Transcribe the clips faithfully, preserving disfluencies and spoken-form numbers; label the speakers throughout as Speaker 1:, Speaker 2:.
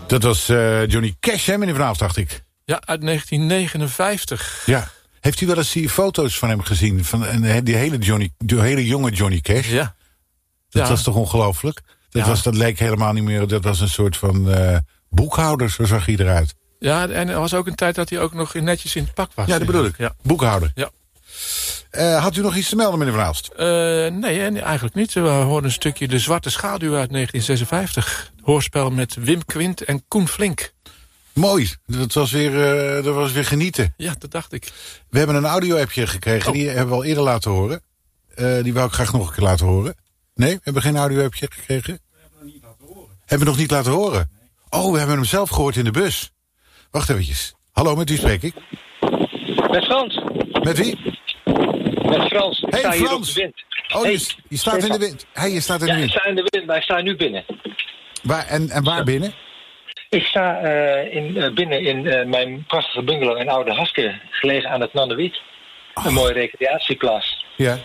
Speaker 1: Dat was uh, Johnny Cash, hè, meneer Van Aalst, dacht ik.
Speaker 2: Ja, uit negentien negenenvijftig.
Speaker 1: Ja. Heeft u wel eens die foto's van hem gezien? Van en, die hele, Johnny, die hele jonge Johnny Cash?
Speaker 2: Ja.
Speaker 1: Dat
Speaker 2: ja.
Speaker 1: was toch ongelooflijk? Dat,
Speaker 2: Ja.
Speaker 1: was, dat leek helemaal niet meer... Dat was een soort van uh, boekhouder, zo zag hij eruit.
Speaker 2: Ja, en er was ook een tijd dat hij ook nog netjes in het pak was.
Speaker 1: Ja, dat bedoel ik.
Speaker 2: Ja.
Speaker 1: Boekhouder.
Speaker 2: Ja.
Speaker 1: Uh, had u nog iets te melden, meneer Van Aalst?
Speaker 2: Uh, nee, en eigenlijk niet. We hoorden een stukje De Zwarte Schaduw uit negentien zesenvijftig. Hoorspel met Wim Quint en Koen Flink.
Speaker 1: Mooi. Dat was weer, uh, dat was weer genieten.
Speaker 2: Ja, dat dacht ik.
Speaker 1: We hebben een audio-appje gekregen. Oh. Die hebben we al eerder laten horen. Uh, die wou ik graag nog een keer laten horen. Nee, we hebben geen audio-appje gekregen. We hebben hem niet laten horen. Hebben we nog niet laten horen? Nee. Oh, we hebben hem zelf gehoord in de bus. Wacht eventjes. Hallo, met wie spreek ik?
Speaker 3: Met Frans.
Speaker 1: Met wie?
Speaker 3: Met Frans. Ik
Speaker 1: hey,
Speaker 3: sta
Speaker 1: Frans.
Speaker 3: hier op de wind.
Speaker 1: Oh,
Speaker 3: hey,
Speaker 1: je, je staat Stefan. in de wind. Hey, je staat in
Speaker 3: ja,
Speaker 1: de wind.
Speaker 3: ik sta in de wind, maar ik sta nu binnen.
Speaker 1: Waar, en, en waar binnen?
Speaker 3: Ik sta uh, in, uh, binnen in uh, mijn prachtige bungalow in Oude Haske, gelegen aan het Nannewiet. Oh. Een mooie recreatieplaats.
Speaker 1: Ja.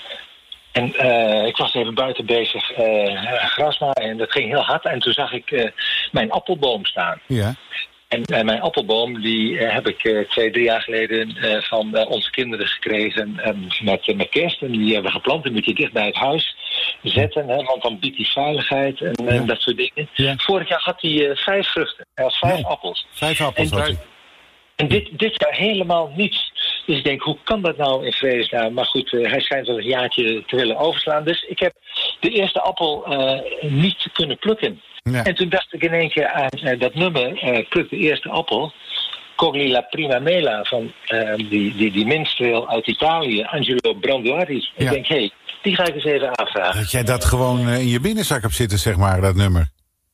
Speaker 3: En uh, ik was even buiten bezig uh, gras maaien en dat ging heel hard. En toen zag ik uh, mijn appelboom staan.
Speaker 1: Ja.
Speaker 3: En uh, mijn appelboom die uh, heb ik uh, twee, drie jaar geleden uh, van uh, onze kinderen gekregen um, met, uh, met kerst. En die hebben we geplant, die moet je dicht bij het huis zetten, hè, want dan biedt die veiligheid en, ja. en dat soort dingen. Ja. Vorig jaar had hij uh, vijf vruchten, hij had vijf ja. appels.
Speaker 1: Vijf appels
Speaker 3: en,
Speaker 1: had hij.
Speaker 3: En dit, dit jaar helemaal niets. Dus ik denk, hoe kan dat nou in vredesnaam? Maar goed, uh, hij schijnt wel een jaartje te willen overslaan. Dus ik heb de eerste appel uh, niet kunnen plukken. Ja. En toen dacht ik in één keer aan uh, dat nummer, uh, pluk de eerste appel. Cogli la prima mela van uh, die, die, die minstreel uit Italië, Angelo Branduardi. Ja. Ik denk, hé, hey, die ga ik eens even aanvragen.
Speaker 1: Dat jij dat gewoon uh, in je binnenzak hebt zitten, zeg maar, dat nummer.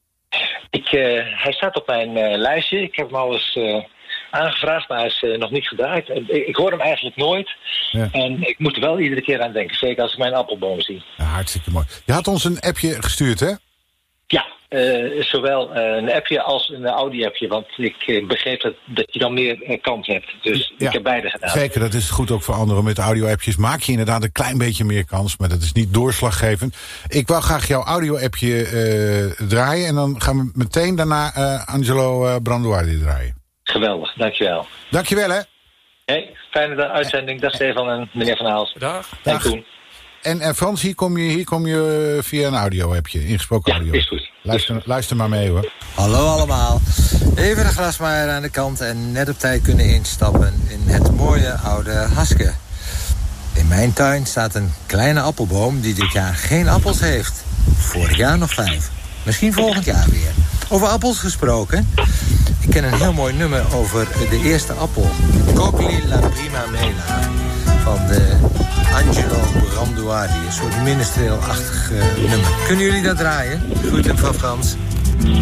Speaker 3: Ik, uh, hij staat op mijn uh, lijstje. Ik heb hem al eens uh, aangevraagd, maar hij is uh, nog niet gedraaid. Ik, ik hoor hem eigenlijk nooit. Ja. En ik moet er wel iedere keer aan denken, zeker als ik mijn appelboom zie.
Speaker 1: Ja, hartstikke mooi. Je had ons een appje gestuurd, hè?
Speaker 3: Ja, uh, zowel uh, een appje als een Audi-appje. Want ik uh, begreep dat, dat je dan meer uh, kans hebt. Dus ja, ik heb beide gedaan.
Speaker 1: Zeker, dat is goed ook voor anderen. Met audio-appjes maak je inderdaad een klein beetje meer kans. Maar dat is niet doorslaggevend. Ik wil graag jouw audio-appje uh, draaien. En dan gaan we meteen daarna uh, Angelo uh, Branduardi draaien.
Speaker 3: Geweldig, dankjewel.
Speaker 1: Dankjewel, hè.
Speaker 3: Hey, fijne uitzending. Dag Stefan en meneer Van Aalst.
Speaker 2: Dag.
Speaker 3: En
Speaker 1: Dag.
Speaker 3: Koen.
Speaker 1: En, en Frans, hier kom je, hier kom je via een audio-appje, ingesproken
Speaker 3: ja,
Speaker 1: audio.
Speaker 3: Is goed.
Speaker 1: Luister,
Speaker 3: is goed.
Speaker 1: luister maar mee, hoor.
Speaker 4: Hallo allemaal. Even de grasmaaier aan de kant en net op tijd kunnen instappen in het mooie oude Haske. In mijn tuin staat een kleine appelboom die dit jaar geen appels heeft. Vorig jaar nog vijf. Misschien volgend jaar weer. Over appels gesproken. Ik ken een heel mooi nummer over de eerste appel. Cogli la prima mela. Van de Angelo Branduardi. Een soort minstreel-achtig uh, nummer. Kunnen jullie dat draaien? Groeten van Frans.